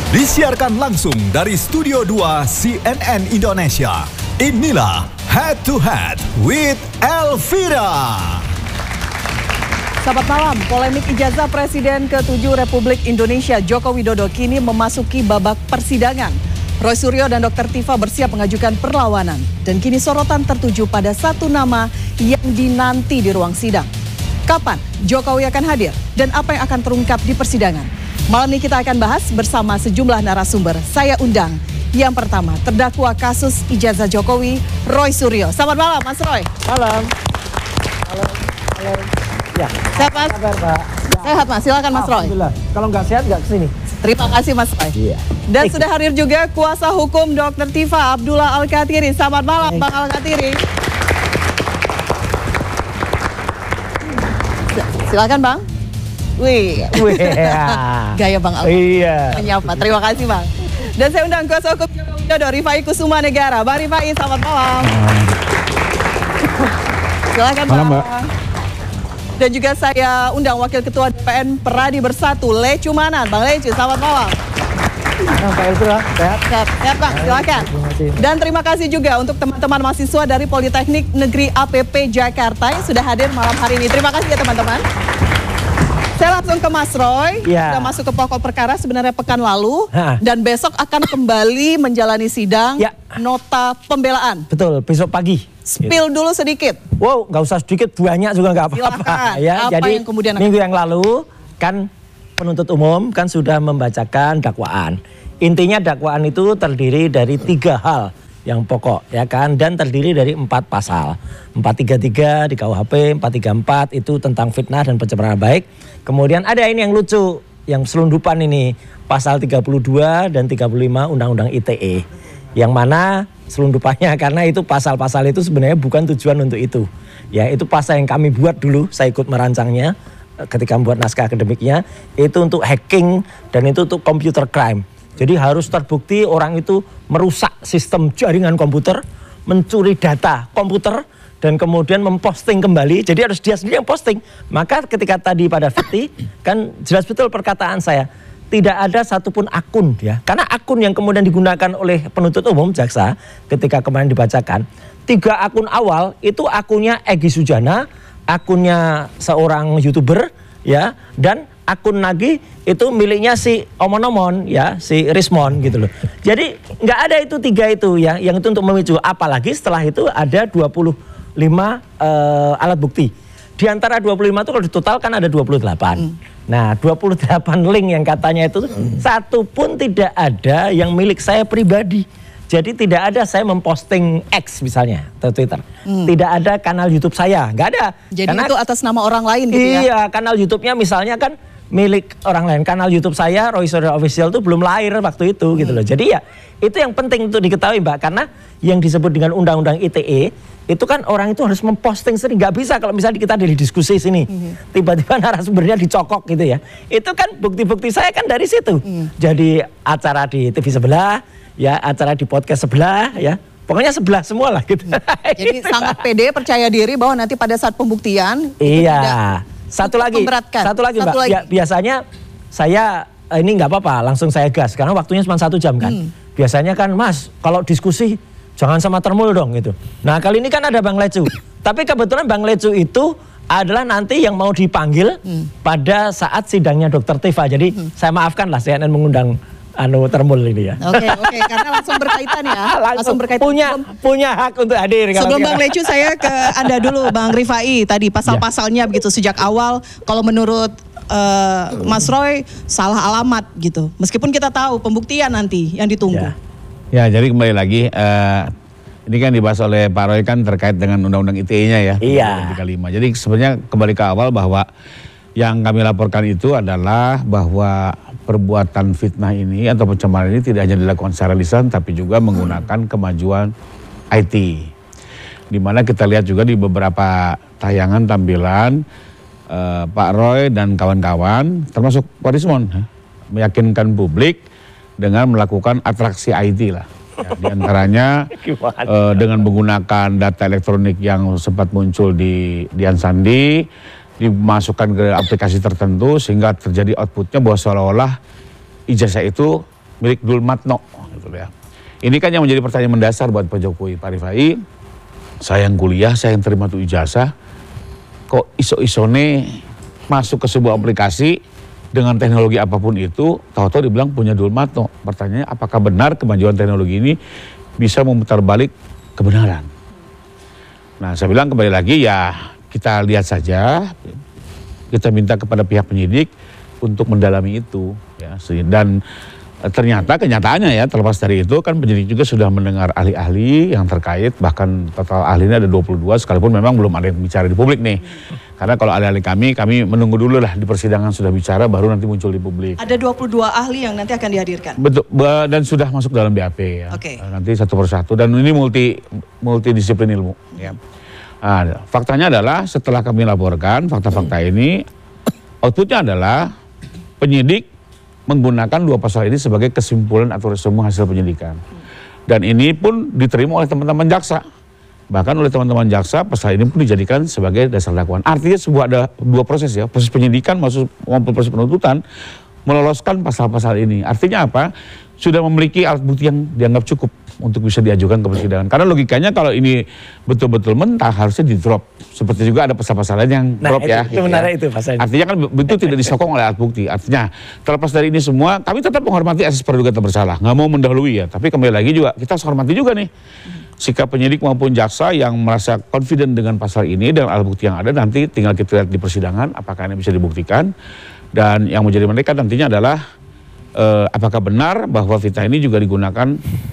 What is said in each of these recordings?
Disiarkan langsung dari Studio 2 CNN Indonesia. Inilah Head to Head with Elvira. Selamat malam, polemik ijazah Presiden ke-7 Republik Indonesia Joko Widodo kini memasuki babak persidangan. Roy Suryo dan Dr. Tifa bersiap mengajukan perlawanan. Dan kini sorotan tertuju pada satu nama yang dinanti di ruang sidang. Kapan Jokowi akan hadir dan apa yang akan terungkap di persidangan? Malam ini kita akan bahas bersama sejumlah narasumber. Saya undang yang pertama, terdakwa kasus ijazah Jokowi, Roy Suryo. Selamat malam, Mas Roy. Malam. Halo. Ya. Sehat, Mas? Kabar, Pak. Ya. Sehat, Mas. Silakan, Mas Roy. Alhamdulillah. Kalau nggak sehat, nggak kesini. Terima kasih, Mas Roy. Iya. Dan sudah hadir juga kuasa hukum Dr. Tifa, Abdullah Al-Katiri. Selamat malam, Bang Al-Katiri. Silakan, Bang. Wih. Gaya Bang Al. Iya. Menyapa. Terima kasih, Bang. Dan saya undang kuasa hukum Joko Widodo, Rifai Kusuma Negara. Bang Rifai, selamat malam. Silakan, Bang. Mbak. Dan juga saya undang Wakil Ketua DPN Peradi Bersatu, Lecu Manan. Bang Lecu, selamat malam. Pak Elvira, sehat? Sehat, Bang. Silakan. Dan terima kasih juga untuk teman-teman mahasiswa dari Politeknik Negeri APP Jakarta yang sudah hadir malam hari ini. Terima kasih ya, teman-teman. Saya langsung ke Mas Roy, sudah masuk ke pokok perkara sebenarnya pekan lalu. Dan besok akan kembali menjalani sidang nota pembelaan. Betul, besok pagi. Spill dulu sedikit. Wow, nggak usah sedikit, banyak juga nggak apa-apa. Ya, apa jadi yang kemudian minggu yang lalu kan penuntut umum kan sudah membacakan dakwaan. Intinya dakwaan itu terdiri dari 3 hal yang pokok, ya kan, dan terdiri dari 4 pasal. 433 di KUHP, 434 itu tentang fitnah dan pencemaran baik. Kemudian ada ini yang lucu, yang selundupan ini, pasal 32 dan 35 Undang-Undang ITE. Yang mana selundupannya karena itu pasal-pasal itu sebenarnya bukan tujuan untuk itu. Ya, itu pasal yang kami buat dulu, saya ikut merancangnya ketika membuat naskah akademiknya, itu untuk hacking dan itu untuk computer crime. Jadi harus terbukti orang itu merusak sistem jaringan komputer, mencuri data komputer, dan kemudian memposting kembali. Jadi harus dia sendiri yang posting. Maka ketika tadi pada Fiti, kan jelas betul perkataan saya. Tidak ada satupun akun ya. Karena akun yang kemudian digunakan oleh penuntut umum, jaksa, ketika kemarin dibacakan. 3 akun awal itu akunnya Egy Sujana, akunnya seorang YouTuber, ya, dan akun lagi itu miliknya si Omon-Omon ya, si Rismon gitu loh. Jadi nggak ada itu 3 itu ya, yang itu untuk memicu. Apalagi setelah itu ada 25 alat bukti. Di antara 25 itu kalau ditotalkan ada 28. Nah 28 link yang katanya itu satu pun tidak ada yang milik saya pribadi. Jadi tidak ada saya memposting X misalnya atau Twitter. Tidak ada kanal YouTube saya, nggak ada. Jadi karena itu atas nama orang lain gitu ya? Iya, kanal YouTube-nya misalnya kan milik orang lain. Kanal YouTube saya, Roy Suryo Official itu belum lahir waktu itu gitu loh. Jadi ya itu yang penting untuk diketahui, Mbak. Karena yang disebut dengan Undang-Undang ITE itu kan orang itu harus memposting sering. Nggak bisa kalau misalnya kita dari diskusi sini. Tiba-tiba narasumbernya dicokok gitu ya. Itu kan bukti-bukti saya kan dari situ. Jadi acara di TV sebelah, ya acara di podcast sebelah, ya. Pokoknya sebelah semua lah gitu. Jadi sangat pede, percaya diri bahwa nanti pada saat pembuktian iya. Satu lagi Mbak. Ya, biasanya saya ini nggak apa-apa, langsung saya gas karena waktunya cuma 1 jam kan. Biasanya kan Mas, kalau diskusi jangan sama termul dong gitu. Nah kali ini kan ada Bang Lecu. Tapi kebetulan Bang Lecu itu adalah nanti yang mau dipanggil pada saat sidangnya Dr. Tifa. Jadi saya maafkan lah CNN mengundang termul ini ya. Oke, karena langsung berkaitan ya. Langsung berkaitan. Punya hak untuk hadir. Sebelum Bang Lecu, saya ke Anda dulu, Bang Rifai. Tadi pasal-pasalnya begitu sejak awal. Kalau menurut Mas Roy salah alamat gitu. Meskipun kita tahu pembuktian nanti yang ditunggu. Ya, jadi kembali lagi. Ini kan dibahas oleh Pak Roy kan terkait dengan Undang-Undang ITE-nya ya. Iya. 35. Jadi sebenarnya kembali ke awal bahwa yang kami laporkan itu adalah bahwa perbuatan fitnah ini atau pencemaran ini tidak hanya dilakukan secara lisan tapi juga menggunakan kemajuan IT. Di mana kita lihat juga di beberapa tayangan tampilan Pak Roy dan kawan-kawan termasuk Pak Rismon meyakinkan publik dengan melakukan atraksi IT lah. Ya, di antaranya dengan menggunakan data elektronik yang sempat muncul di Dian Sandi, dimasukkan ke aplikasi tertentu sehingga terjadi outputnya bahwa seolah-olah ijazah itu milik Dulmatno gitu ya. Ini kan yang menjadi pertanyaan mendasar buat Pak Jokowi, Pak Rifai. Saya yang kuliah, saya yang terima tuh ijazah, kok iso-isone masuk ke sebuah aplikasi dengan teknologi apapun itu, tahu-tahu dibilang punya Dulmatno. Pertanyaannya, apakah benar kemajuan teknologi ini bisa memutar balik kebenaran? Nah, saya bilang kembali lagi ya, kita lihat saja, kita minta kepada pihak penyidik untuk mendalami itu ya. Dan ternyata kenyataannya ya, terlepas dari itu kan penyidik juga sudah mendengar ahli-ahli yang terkait, bahkan total ahlinya ada 22, sekalipun memang belum ada yang bicara di publik nih. Karena kalau ahli-ahli kami menunggu dulu lah di persidangan sudah bicara, baru nanti muncul di publik. Ada 22 ahli yang nanti akan dihadirkan? Betul, dan sudah masuk dalam BAP ya. Oke. Nanti satu persatu, dan ini multidisiplin ilmu ya. Nah, faktanya adalah setelah kami laporkan fakta-fakta ini, outputnya adalah penyidik menggunakan 2 pasal ini sebagai kesimpulan atau resume hasil penyidikan. Dan ini pun diterima oleh teman-teman jaksa. Bahkan oleh teman-teman jaksa, pasal ini pun dijadikan sebagai dasar dakwaan. Artinya ada 2 proses ya, proses penyidikan maupun proses penuntutan, meloloskan pasal-pasal ini. Artinya apa? Sudah memiliki alat bukti yang dianggap cukup untuk bisa diajukan ke persidangan. Karena logikanya kalau ini betul-betul mentah harusnya di-drop. Seperti juga ada pasal-pasal lain yang drop ya. Itu menarik itu pasalnya. Artinya kan betul tidak disokong oleh alat bukti. Artinya terlepas dari ini semua, kami tetap menghormati asas praduga tak bersalah. Nggak mau mendahului ya. Tapi kembali lagi juga kita harus hormati juga nih sikap penyidik maupun jaksa yang merasa confident dengan pasal ini dan alat bukti yang ada. Nanti tinggal kita lihat di persidangan apakah ini bisa dibuktikan. Dan yang menjadi menarik nantinya adalah apakah benar bahwa fitnah ini juga digunakan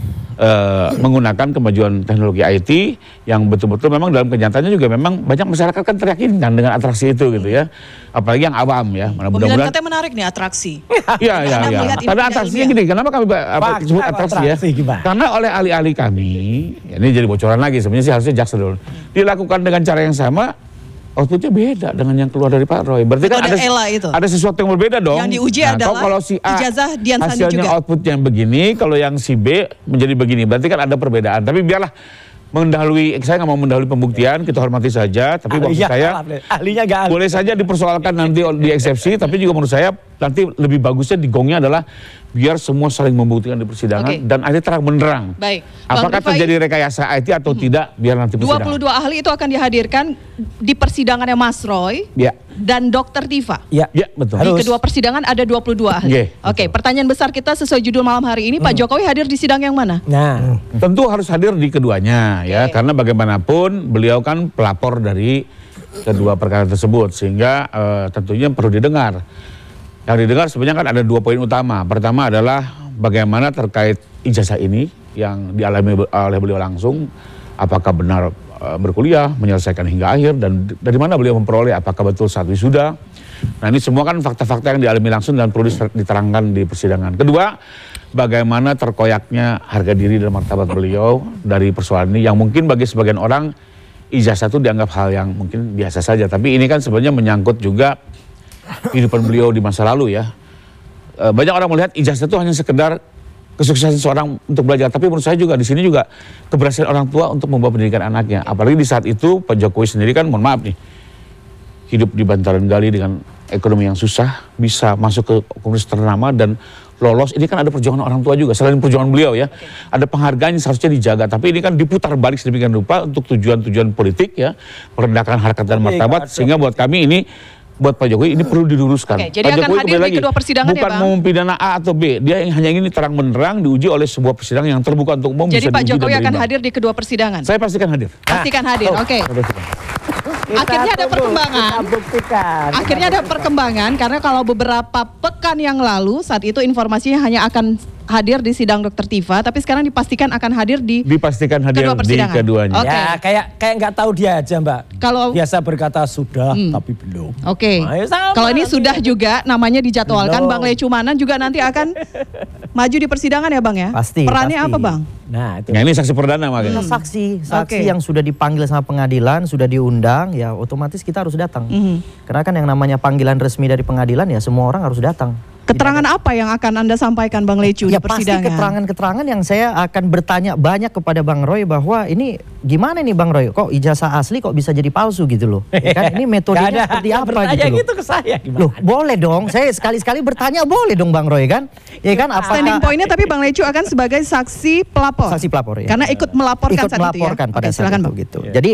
menggunakan kemajuan teknologi IT yang betul-betul memang dalam kenyataannya juga memang banyak masyarakat kan teryakinkan dengan atraksi itu gitu ya, apalagi yang awam ya. Mudah-mudahan katanya menarik nih atraksi. Iya. Karena atraksinya gini, kenapa kami sebut atraksi ya? Karena oleh ahli-ahli kami, ya ini jadi bocoran lagi sebenarnya sih harusnya jaksa dulu, dilakukan dengan cara yang sama. Outputnya beda dengan yang keluar dari Pak Roy. Berarti kan ada sesuatu yang berbeda dong. Yang diuji adalah kalau si A ijazah Dian Sandi hasilnya juga. Outputnya yang begini, kalau yang si B menjadi begini. Berarti kan ada perbedaan. Tapi biarlah mendahului, saya nggak mau mendahului pembuktian, kita hormati saja. Tapi maksud saya, ahlinya gak ahli. boleh saja dipersoalkan nanti di eksepsi. Tapi juga menurut saya nanti lebih bagusnya di gongnya adalah biar semua saling membuktikan di persidangan dan akhirnya terang benderang. Baik. Apakah terjadi rekayasa IT atau tidak, biar nanti persidangan. 22 ahli itu akan dihadirkan di persidangannya Mas Roy dan Dr. Tifa. Ya, Di betul. kedua persidangan ada 22 ahli. Oke, pertanyaan besar kita sesuai judul malam hari ini, Pak Jokowi hadir di sidang yang mana? Nah, tentu harus hadir di keduanya ya, karena bagaimanapun beliau kan pelapor dari kedua perkara tersebut, sehingga tentunya perlu didengar. Yang didengar sebenarnya kan ada 2 poin utama. Pertama adalah bagaimana terkait ijazah ini yang dialami oleh beliau langsung, apakah benar berkuliah, menyelesaikan hingga akhir, dan dari mana beliau memperoleh, apakah betul saat wisuda. Nah ini semua kan fakta-fakta yang dialami langsung dan perlu diterangkan di persidangan. Kedua, bagaimana terkoyaknya harga diri dan martabat beliau dari persoalan ini, yang mungkin bagi sebagian orang ijazah itu dianggap hal yang mungkin biasa saja, tapi ini kan sebenarnya menyangkut juga kehidupan beliau di masa lalu ya. Banyak orang melihat ijazah itu hanya sekedar kesuksesan seorang untuk belajar, tapi menurut saya juga di sini juga keberhasilan orang tua untuk membawa pendidikan anaknya. Apalagi di saat itu Pak Jokowi sendiri kan, mohon maaf nih, hidup di bantaran gali dengan ekonomi yang susah, bisa masuk ke komunitas ternama dan lolos. Ini kan ada perjuangan orang tua juga, selain perjuangan beliau ya. Ada penghargaan yang seharusnya dijaga, tapi ini kan diputar balik sedemikian rupa untuk tujuan-tujuan politik ya, merendahkan harkat dan martabat, sehingga buat kami ini, buat Pak Jokowi ini perlu diluruskan. Jadi Pak akan Jokowi hadir di kedua persidangan bukan ya Bang? mau mempidana A atau B, dia hanya ingin terang benderang diuji oleh sebuah persidangan yang terbuka untuk umum. Jadi bisa Pak diuji Jokowi dan akan berimbang. hadir di kedua persidangan? Saya pastikan hadir. Pastikan hadir, oke. Akhirnya ada perkembangan. Kita buktikan. Akhirnya ada perkembangan karena kalau beberapa pekan yang lalu saat itu informasinya hanya akan hadir di sidang Dr. Tifa, tapi sekarang dipastikan akan hadir di kedua di persidangan. keduanya. Oke. Ya, kayak nggak tahu dia aja, Mbak. Kalau biasa berkata sudah tapi belum. Oke. Nah, ya sama. Kalau ini sudah juga namanya dijadwalkan, Belum. Bang Lecumanan juga nanti akan maju di persidangan ya Bang ya? Pasti. Perannya pasti. apa Bang? Nah, itu. Nah ini saksi perdana makanya. Saksi Oke. yang sudah dipanggil sama pengadilan, sudah diundang, ya otomatis kita harus datang. Karena kan yang namanya panggilan resmi dari pengadilan ya semua orang harus datang. Keterangan apa yang akan Anda sampaikan Bang Lecu di Ya pasti persidangan? keterangan-keterangan yang saya akan bertanya banyak kepada Bang Roy bahwa ini gimana nih Bang Roy, kok ijazah asli kok bisa jadi palsu gitu loh. Ya kan ini metodenya seperti apa bertanya gitu loh. gitu ke saya gimana? Loh, boleh dong. Saya sekali-sekali bertanya boleh dong Bang Roy kan? Ya kan Standing pointnya tapi Bang Lecu akan sebagai saksi pelapor. saksi pelapor ya. Karena ikut melaporkan saat melaporkan itu ya. pada Oke, saat silakan itu Bang. gitu. Jadi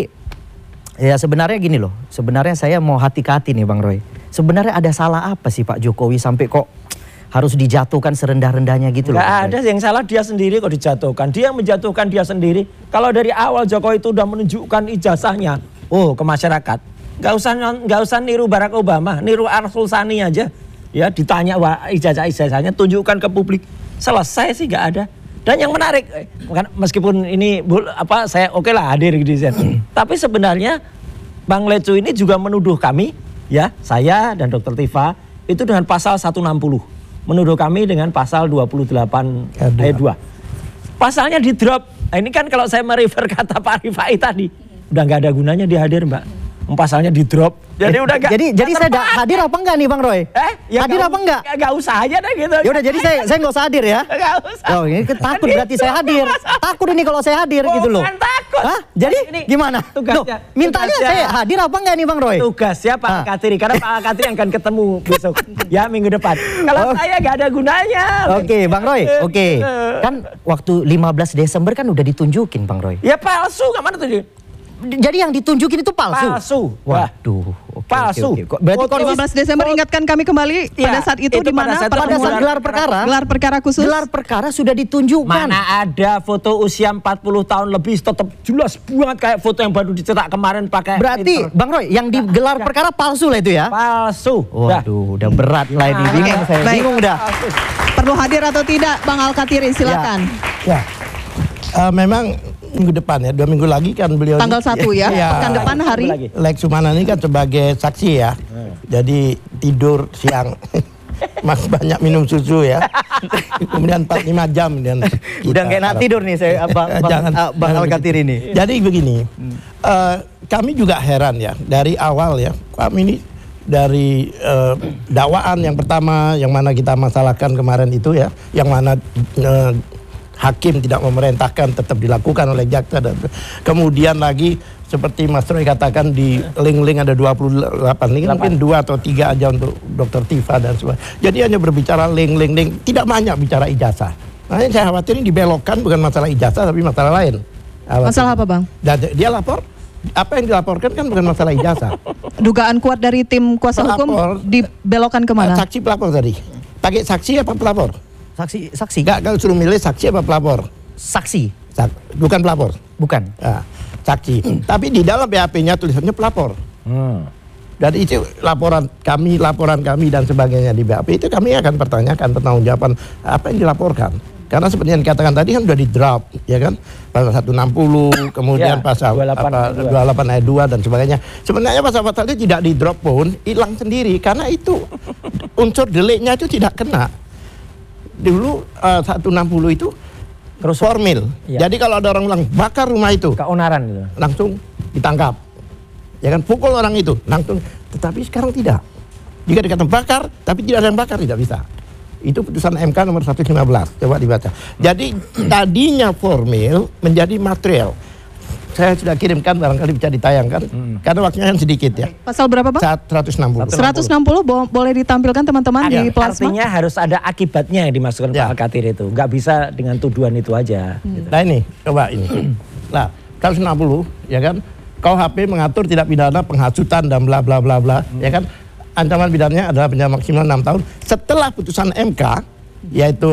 ya sebenarnya gini loh. Sebenarnya saya mau hati-hati nih Bang Roy. Sebenarnya ada salah apa sih Pak Jokowi sampai kok harus dijatuhkan serendah-rendahnya gitu loh. Nggak ada yang salah, dia sendiri kok dijatuhkan. Dia yang menjatuhkan dia sendiri. Kalau dari awal Jokowi itu udah menunjukkan ijazahnya, ke masyarakat. Nggak usah niru Barack Obama, niru Arsul Sani aja. Ya ditanya ijazahnya, tunjukkan ke publik. Selesai sih nggak ada. Dan yang menarik, meskipun ini saya oke lah hadir di sini. Tapi sebenarnya Bang Lecu ini juga menuduh kami, ya saya dan Dr. Tifa itu dengan pasal 160. Menuduh kami dengan pasal 28 ayat 2. Pasalnya di drop. Nah, ini kan kalau saya merefer kata Pak Rifai tadi, udah nggak ada gunanya dia hadir, Mbak. Pasalnya di drop. Jadi udah nggak. Jadi saya hadir apa enggak nih Bang Roy? Ya hadir apa enggak? Nggak usah aja deh gitu. Ya udah jadi saya nggak usah hadir ya. Nggak usah. Oh ini takut berarti saya hadir. Takut ini kalau saya hadir gitu loh. Bukan takut. Hah? Jadi Ini gimana? tugasnya. Loh, mintanya saya hadir apa enggak nih Bang Roy? Tugasnya Pak Alkatiri, karena Pak Alkatiri akan ketemu besok ya minggu depan. Kalau saya nggak ada gunanya. Oke, Bang Roy. Oke. Kan waktu 15 Desember kan udah ditunjukin Bang Roy. Ya palsu, nggak mana tuh? Jadi yang ditunjukin itu palsu. Palsu. Waduh. Palsu. Berarti kalau 15 Desember ingatkan kami kembali pada saat itu di mana pada saat gelar perkara. Gelar perkara khusus. Gelar perkara sudah ditunjukkan. Mana ada foto usia 40 tahun lebih tetap jelas banget kayak foto yang baru dicetak kemarin pakai. Berarti Bang Roy yang di gelar perkara palsu lah itu ya? Palsu. Waduh, udah berat lah ini. Bingung saya. Baik. Bingung dah. Perlu hadir atau tidak Bang Alkatiri, silakan. Ya. Memang minggu depan ya, 2 minggu lagi kan beliau Tanggal 1 ya, pekan depan hari. Lex Sumana ini kan sebagai saksi ya. Jadi tidur siang. Mas banyak minum susu ya. Kemudian 4-5 jam dan Udah gak enak tidur nih saya Bang Alkatiri ini. Jadi begini. Kami juga heran ya dari awal ya. Kami ini dari dakwaan yang pertama yang mana kita masalahkan kemarin itu ya, yang mana hakim tidak memerintahkan tetap dilakukan oleh jaksa, dan kemudian lagi seperti Mas Roy katakan di link-link ada 28 link, mungkin 2 atau 3 aja untuk Dr. Tifa dan sebagainya. Jadi hanya berbicara link, tidak banyak bicara ijazah. Makanya saya khawatir ini dibelokkan, bukan masalah ijazah tapi masalah lain. Masalah apa Bang? Dia lapor, apa yang dilaporkan kan bukan masalah ijazah. Dugaan kuat dari tim kuasa hukum dibelokkan kemana? Saksi pelapor tadi. Pakai saksi apa pelapor? Saksi. Enggak, kalau suruh milih saksi apa pelapor? Saksi. Bukan pelapor. Bukan. Nah, saksi. Tapi di dalam BAP-nya tulisannya pelapor. Dan itu laporan kami dan sebagainya di BAP itu kami akan pertanyakan pertanggungjawaban apa yang dilaporkan. Karena seperti yang dikatakan tadi kan sudah di drop, ya kan? Pasal 160, kemudian pasal 28 ayat 2 dan sebagainya. Sebenarnya pasal-pasal itu tidak di drop pun hilang sendiri karena itu unsur deliknya itu tidak kena. Dulu 160 itu formil. Ya. Jadi kalau ada orang bilang bakar rumah itu, keonaran gitu, langsung ditangkap. Ya kan, pukul orang itu langsung. Tetapi sekarang tidak. Jika dikatakan bakar tapi tidak ada yang bakar, tidak bisa. Itu putusan MK nomor 115. Coba dibaca. Jadi tadinya formil menjadi material. Saya sudah kirimkan, barangkali bisa ditayangkan karena waktunya kan sedikit ya. Pasal berapa Bang? 160. 160 boleh ditampilkan teman-teman di plasma. Artinya harus ada akibatnya yang dimasukkan Pak Alkatiri itu. Nggak bisa dengan tuduhan itu aja. Nah ini, coba ini. Nah, 160 ya kan, KUHP mengatur tidak pidana penghasutan dan bla bla bla bla, ya kan. Ancaman pidananya adalah penjara maksimal 6 tahun. Setelah putusan MK yaitu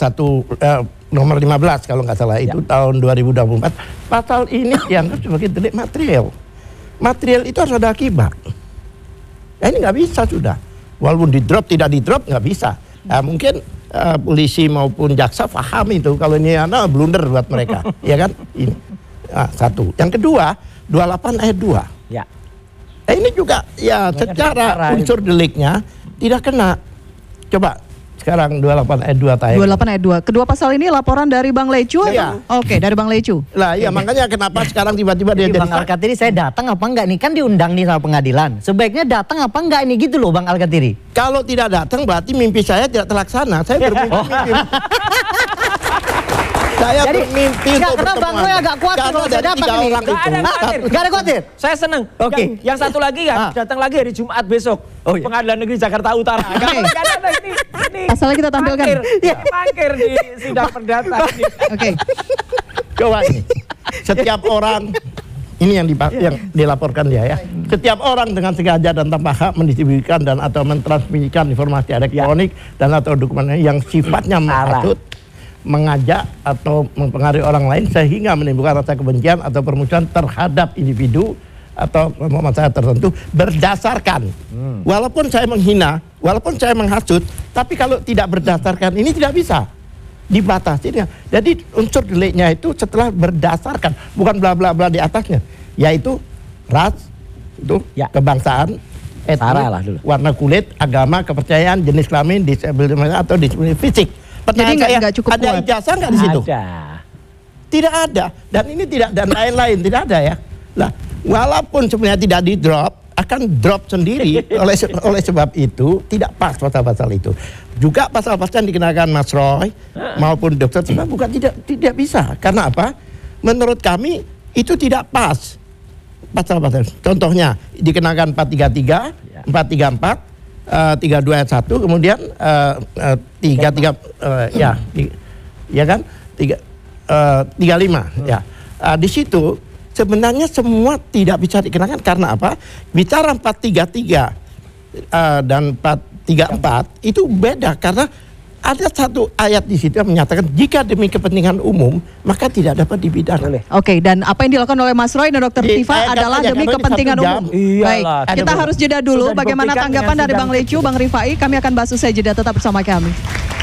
nomor 15 kalau nggak salah itu tahun 2024, pasal ini dianggap sebagai delik material. Material itu harus ada akibat. Ya, ini nggak bisa sudah. Walaupun di drop tidak di drop nggak bisa. Nah, mungkin polisi maupun jaksa paham itu kalau ini blunder buat mereka, ya kan? Ini satu. Yang kedua 28 ayat 2. Ya. Ini juga ya secara unsur deliknya tidak kena. Coba sekarang 28 ayat 2 tayang. 28 ayat 2. Kedua pasal ini laporan dari Bang Lecu? Iya. Oke, dari Bang Lecu. Lah iya makanya kenapa sekarang tiba-tiba dia Jadi jadi Bang Al-Katiri, saya datang apa enggak nih? Kan diundang nih sama pengadilan. Sebaiknya datang apa enggak ini gitu loh Bang Al-Katiri. kalau tidak datang berarti mimpi saya tidak terlaksana. Saya bermimpi. Saya Jadi, bermimpi enggak, untuk karena bertemu Bang Roy agak kuat Karena kalau saya dari dapat 3 ini. orang Nggak itu. ada khawatir. Nggak ada khawatir. Saya seneng. Oke. Yang satu lagi ya, datang lagi hari Jumat besok. Oh, iya. Pengadilan Negeri Jakarta Utara. Kalau nggak ada ini Pasalnya kita tampilkan. mangkir di sidang perdata. Oke. Coba ini. Setiap orang ini yang dilaporkan dia ya. Setiap orang dengan sengaja dan tanpa hak mendistribusikan dan atau mentransmisikan informasi elektronik dan atau dokumen yang sifatnya menghasut, mengajak atau mempengaruhi orang lain sehingga menimbulkan rasa kebencian atau permusuhan terhadap individu atau masyarakat tertentu berdasarkan walaupun saya menghina, walaupun saya menghasut, tapi kalau tidak berdasarkan ini tidak bisa dibatasi. Jadi unsur deliknya itu setelah berdasarkan, bukan bla bla bla di atasnya, yaitu ras, itu Ya. kebangsaan, Tara lah etnis, dulu. warna kulit, agama, kepercayaan, jenis kelamin, disabilitas atau disabilitas fisik. Jadi nggak cukup ada kuat. ijazah nggak di situ? Ada. Tidak ada, dan ini tidak, dan lain-lain tidak ada ya. Lah, walaupun sebenarnya tidak di drop, akan drop sendiri oleh sebab itu tidak pas pasal-pasal itu. Juga pasal-pasal yang dikenakan Mas Roy maupun Dr. Tima bukan tidak bisa. Karena apa? Menurut kami itu tidak pas pasal-pasal. Contohnya dikenakan 433, 434. 32 ayat 1 kemudian 33 ya kan 35 ya. Di situ sebenarnya semua tidak bisa dikenakan karena apa? Bicara 433 dan 434 itu beda karena ada satu ayat di situ yang menyatakan jika demi kepentingan umum maka tidak dapat dipidana. Oke, dan apa yang dilakukan oleh Mas Roy dan Dr. Di- Tifa saya adalah katakan demi karena ini kepentingan 1 jam. umum. Iyalah. Baik, kita Ada harus jeda dulu. Sudah Bagaimana dibuktikan tanggapan dengan dari sidang Bang Lecu, Bang Rifai? Kami akan bahas usai jeda, tetap bersama kami.